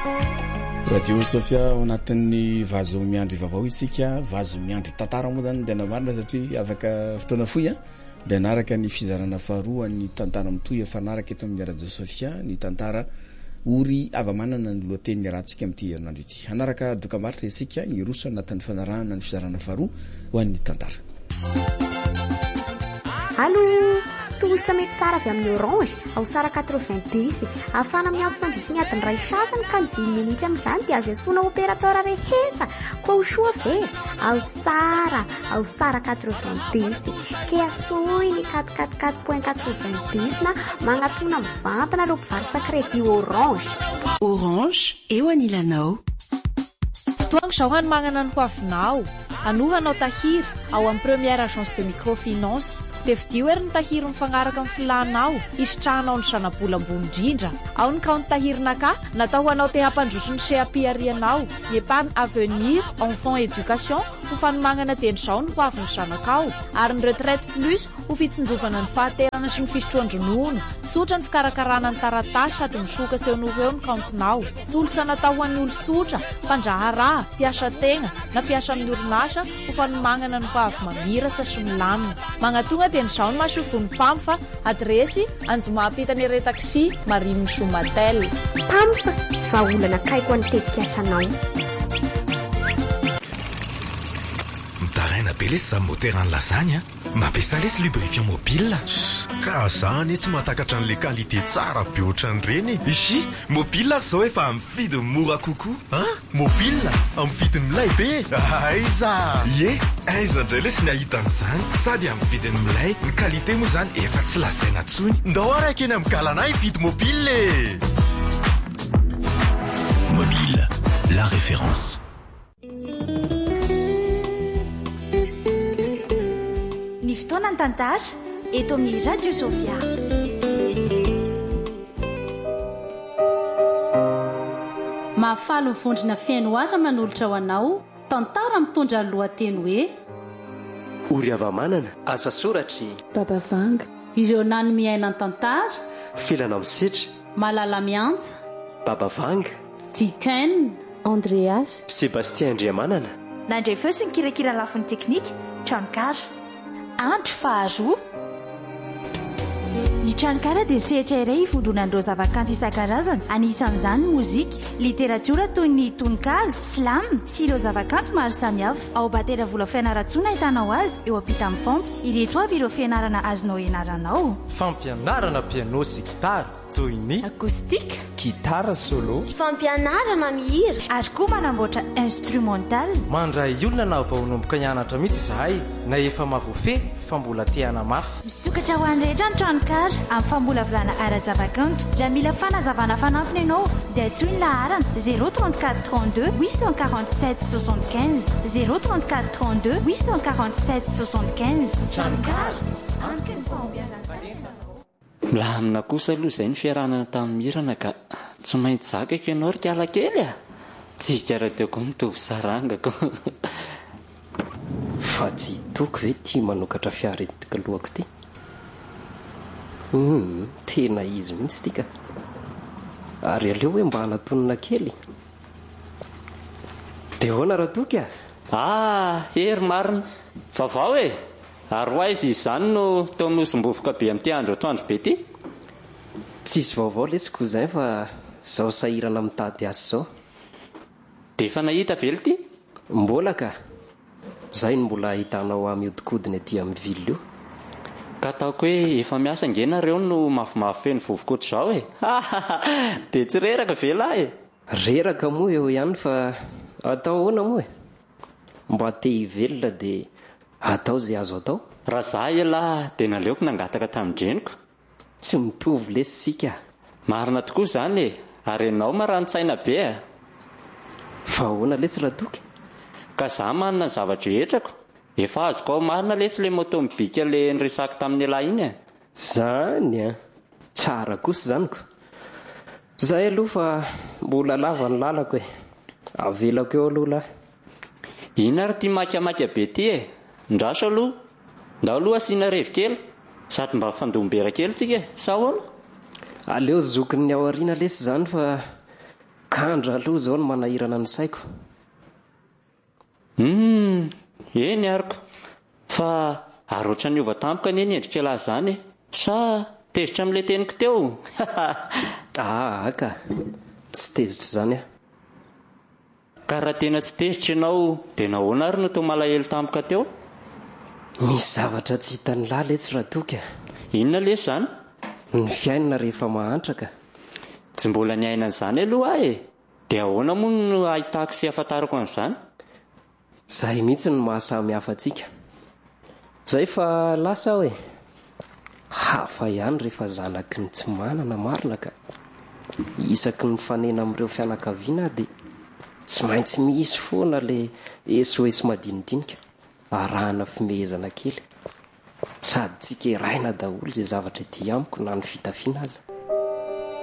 Radio Sofia ao anatin'ny vazo miandry vavao isika vazo miandry tantara moa zany dia namarina satria afaka fotoana foy dia anaraka ny fizarana faharoa ny tantara mitoy efa anaraka eto amin'ny Radio Sofia ny tantara ory avamanana ny lohateny rahantsika amin'ity herinandro ity anaraka dokambarotra isika iroso anatin'ny fanarahana ny fizarana faharoa ho an'ny tantara. Allô, tout ça met sara avy amin'ny Orange ao sara 90 afana mianso fandritriny atiny ray sasany ka ny 10 minitra amin'izany dia azo iasona opérateur rehetra koa soa ve ao sara 90 ke asoy ny 444.90 na magnatona mivantana ireo mpivarotra crédit Orange. Orange eo anilanao. Fotoagna izao hanomagnana ny hoavinao anohanao tahiry ao amin'ny première agence de microfinance dia vidio ery ny tahiry mifagnaraka amin'ny filanao isitrahanao ny zanabola ambony indrindra ao ny kaonty tahirinaka natao ho anao te hampandroso ny seapiarianao ny épargne avenir enfant éducation ho fanomagnana teny izao ny hoavin'ny zanakao ary ny retraite plus ho fitsinjovana ny fahaterana sy ny fisotroan-dronono sotra ny fikarakarana ny taratasy sady misoka sehonoho eo ny kaontinao tolosa natao ho an'ny olo-sotra mpandraharaha mpiasa tegna na mpiasa amin'ny orinasa ho fanomagnana ny hoavy mamirasa sy milamina magnatonga teny izao ny masofony pamfa adresy anjomahampitany re taxi mariny somatel Pampa vaolana kaiko any tetika asanao. Mitaraina be lesy za motera ny lasagna mampiasa lesy lubrifiant mobile ka zany tsy mahatakatra an'le qualité tsara be ohatran'ireny. izy mobile zao efa amin'ny vidiny mora kokoa Mobile amin'ny vidiny milay be aiza aiza indray lesy ny ahitan'izany sady amin'ny vidiny milay ny qualité moa zany efa tsy lazaina ntsony ndao araka eny amin'ny galanay vidy mobile. Mobile, la référence. Ny fotoana ny tantara eto amin'ny Radio Sofia. Mahafaly mivondrona fiaino aza manolotra ho anao tantara mitondra ny lohateny hoe Ory avamanana asa soratry Baba Vanga ireo nany miaina ny tantara filana misitra Malala Miantsa Baba Vanga Tiken Andreas Sébastien Andriamanana nandray feo sy ny kirakira lafin'ny teknika tranokara andro faharoa. Ny tranokara dia sehatra iray hifondronan'ireo zavakanto isan-karazany anisan'izany mozika literatiora toy ny tononkalo slam sy ireo zavakanto maro samihafa ao batera vola fianaratsoana ahitanao azy eo ampita amin'ny pampy ireto avy ireo fianarana azonao ianaranao fampianarana piano sy gitara toy ny akoustika gitara solo Fampianarana mihira ary koa manamboatra instrumental mandray olona na vao nomboka hianatra mihitsy izahay na efa mahavoafehy fa mbola te-hana mafy misokatra ho an'ny rehetra ny tranokara amin'ny famolavolana ara-javakanto raha mila fanazavana fanampiny ianao dia antsoiny laharana 034 32 847 75 034 32 847 75 tranokara antoka ny fahombiazana Laha amina kosa aloha izay ny fiarahanana tamin'ny mirana ka tsy maintsy zakako ianao ry kiala kely tsy karaha-teoko mitovy sarangako fa tsy hitoko ve tia manokatra fiara etika lohako ity tena izy mihitsy tika ary aleo hoe mba hanatonina kely dia hoana raha toky hery marina vavao ary ho aizy izany no teo nosombovoka be amin'ity andro atoandro be ity tsisy vaovao lesiko izay fa zao sahirana mitady azy zao dia efa nahita vely ity mbola ka zay no mbola ahitanao amiodikodiny aty amin'ny vily io ka ataoko hoe efa miasa ngenareo no mafimafy feno vovokotra izao dia tsy reraka vela reraka moa eo ihany fa atao hoana moa mba te hivelona dia atao zay azo atao raha za ela dia naleoko nangataka tamin-dreniko tsy mitovy lesy sika marina tokoa izany ary ianao marano-tsaina be fa hoana lesy raha toky ka za manana ny zavatra rehetrako efa azoko ao marina letsy le motomobika le nyresako tamin'ny alahy iny zany tsara kosa zaniko zahay aloha fa mbola lava ny lalako avelako eo aloha lahy ina ary tia makiamaky be ty ndraso aloha ndao aloha asiana revokely sady mba fandombera kely tsika sa hoana aleo zokiny ao ariana lesy zany fa kandra aloha zao no manahirana ny saiko. Eny ariko fa aroatra ny ova tampoka ny eny endrika lahy zany sa tezitra amin'ilay teniko teo. Aka tsy tezitra zany a. Ka raha tena tsy tezitra ianao dia nahoana ary no tao malahelo tampoka teo? Misy zavatra tsy hitan'ny lahy letsy raha toka. Inona lesy zany? Ny fiainana rehefa mahantraka. Tsy mbola ny aina an'izany aloha ahy e. Dia ahoana moa no ahitako sy ahafantarako an'izany? Zahay mihitsy no mahasamy hafa antsika. Zay fa lasa hoe hafa ihany rehefa zanaky ny tsy manana marina ka isaky ny fanena amin'ireo fianakaviana dia tsy maintsy misy foana le SOS madinidinika arahana fimehezana kely sady tsy keraina daholo izay zavatra ety amiko na ny fitafiana aza.